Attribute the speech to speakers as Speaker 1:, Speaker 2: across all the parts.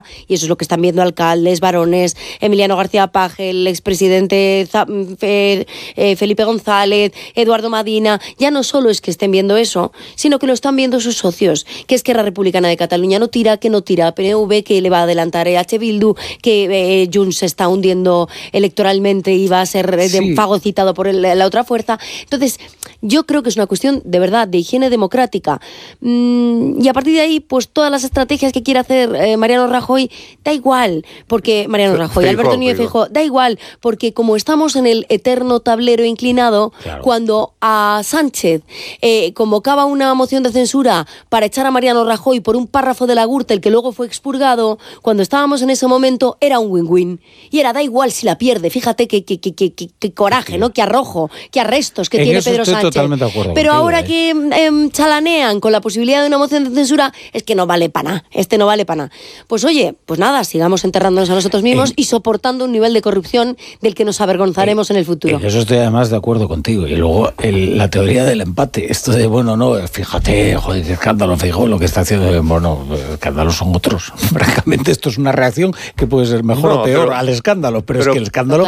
Speaker 1: y eso es lo que están viendo alcaldes, varones, Emiliano García Paje, el expresidente Felipe González, Eduardo Madina. Ya no solo es que estén viendo eso, sino que lo están viendo sus socios, que Esquerra Republicana de Cataluña no tira, PNV, que le va a adelantar EH Bildu, que Junts se está hundiendo electoralmente y va a ser fagocitado por la otra fuerza. Entonces, yo creo que es una cuestión de verdad de higiene democrática. Y a partir de ahí, pues todas las estrategias que quiere hacer Mariano Rajoy, da igual, porque Alberto Núñez Feijóo, da igual, porque como estamos en el eterno tablero inclinado, claro, cuando a Sánchez convocaba una moción de censura para echar a Mariano Rajoy por un párrafo de la Gürtel que luego fue expurgado, cuando estábamos en ese momento era un win-win. Y era, da igual si la pierde, fíjate qué coraje, ¿no? Qué arrojo, qué arrestos que tiene Pedro Sánchez. Pero ahora que chalanean con la posibilidad de una moción de censura, es que no vale para nada, no vale para nada. Pues oye, pues nada, sigamos enterrándonos a nosotros mismos y soportando un nivel de corrupción del que nos avergonzaremos en el futuro.
Speaker 2: En eso estoy además de acuerdo contigo. Y luego la teoría del empate, esto de, bueno, no, fíjate, joder, qué escándalo, Feijóo, lo que está haciendo, bueno, escándalos son otros. Francamente, esto es una reacción que puede ser mejor o peor al escándalo, pero es que el escándalo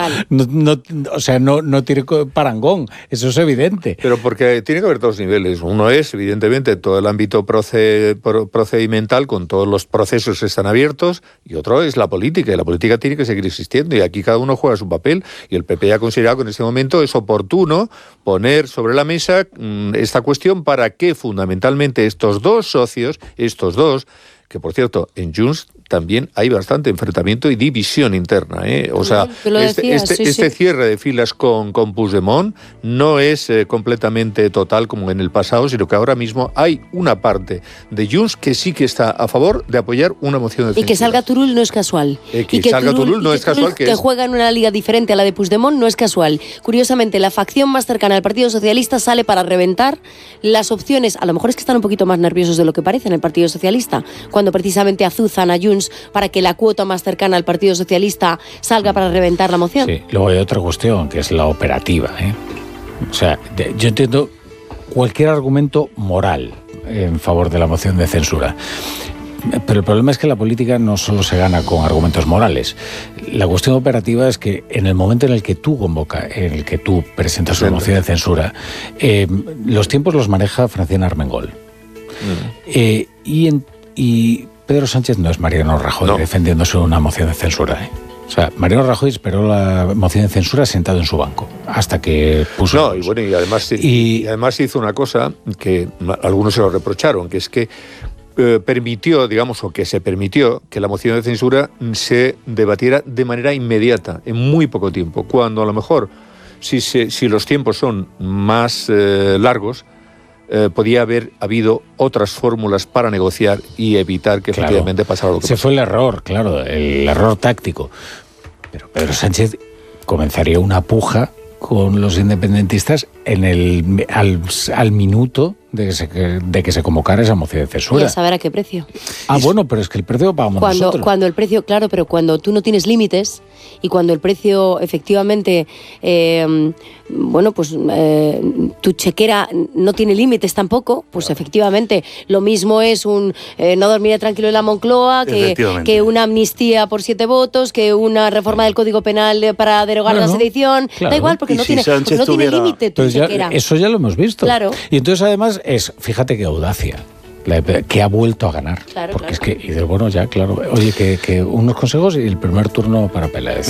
Speaker 2: no tiene parangón, eso es evidente.
Speaker 3: Pero porque tiene que haber dos niveles. Uno es, evidentemente, todo el ámbito procedimental, con todos los procesos que están abiertos, y otro es la política, y la política tiene que seguir existiendo, y aquí cada uno juega su papel, y el PP ha considerado que en este momento es oportuno poner sobre la mesa esta cuestión para que fundamentalmente estos dos socios, que por cierto, en Junts también hay bastante enfrentamiento y división interna, O sea, este cierre de filas con Puigdemont no es completamente total como en el pasado, sino que ahora mismo hay una parte de Junts que sí que está a favor de apoyar una moción de censura.
Speaker 1: Y que salga Turull no es casual. Que juega en una liga diferente a la de Puigdemont no es casual. Curiosamente, la facción más cercana al Partido Socialista sale para reventar las opciones. A lo mejor es que están un poquito más nerviosos de lo que parece en el Partido Socialista, cuando precisamente azuzan a Junts para que la cuota más cercana al Partido Socialista salga para reventar la moción.
Speaker 2: Sí, luego hay otra cuestión, que es la operativa, O sea, yo entiendo cualquier argumento moral en favor de la moción de censura, pero el problema es que la política no solo se gana con argumentos morales. La cuestión operativa es que en el momento en el que tú presentas una moción de censura, los tiempos los maneja Francina Armengol. Y Pedro Sánchez no es Mariano Rajoy defendiéndose una moción de censura, O sea, Mariano Rajoy esperó la moción de censura sentado en su banco hasta que puso...
Speaker 3: y además hizo una cosa que algunos se lo reprocharon, que es que permitió que la moción de censura se debatiera de manera inmediata, en muy poco tiempo, cuando a lo mejor, si los tiempos son más largos, podía haber habido otras fórmulas para negociar y evitar que efectivamente pasara lo que pasó.
Speaker 2: Ese fue el error táctico. Pero Pedro Sánchez comenzaría una puja con los independentistas al minuto de que se convocara esa moción de censura.
Speaker 1: Y a saber a qué precio.
Speaker 2: Bueno, pero es que el precio lo pagamos nosotros.
Speaker 1: Cuando el precio, claro, pero cuando tú no tienes límites y cuando el precio efectivamente, tu chequera no tiene límites tampoco, pues efectivamente lo mismo es un no dormiré tranquilo en la Moncloa que una amnistía por 7 votos, que una reforma del Código Penal para derogar la sedición. Claro. Da igual, porque no tiene límite tu chequera.
Speaker 2: Eso ya lo hemos visto.
Speaker 1: Claro.
Speaker 2: Y entonces además fíjate qué audacia, que ha vuelto a ganar. Porque es que, oye, que unos consejos y el primer turno para Peláez.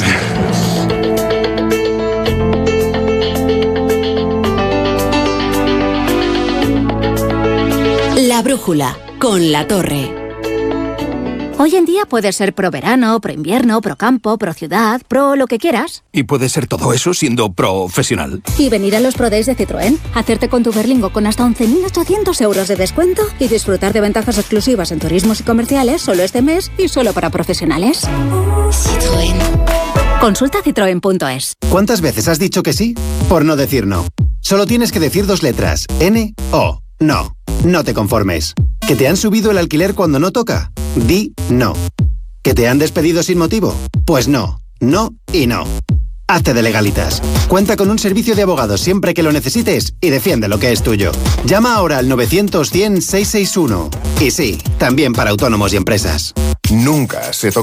Speaker 4: La brújula, con La Torre.
Speaker 5: Hoy en día puedes ser pro verano, pro invierno, pro campo, pro ciudad, pro lo que quieras.
Speaker 6: Y puedes ser todo eso siendo profesional.
Speaker 5: Y venir a los Pro Days de Citroën, hacerte con tu Berlingo con hasta 11.800 euros de descuento y disfrutar de ventajas exclusivas en turismos y comerciales solo este mes y solo para profesionales.
Speaker 4: Citroën.
Speaker 5: Consulta citroen.es.
Speaker 7: ¿Cuántas veces has dicho que sí por no decir no? Solo tienes que decir 2 letras. N-O. No. No te conformes. ¿Que te han subido el alquiler cuando no toca? Di no. ¿Que te han despedido sin motivo? Pues no. No y no. Hazte de Legalitas. Cuenta con un servicio de abogados siempre que lo necesites y defiende lo que es tuyo. Llama ahora al 900 100 661. Y sí, también para autónomos y empresas.
Speaker 8: Nunca se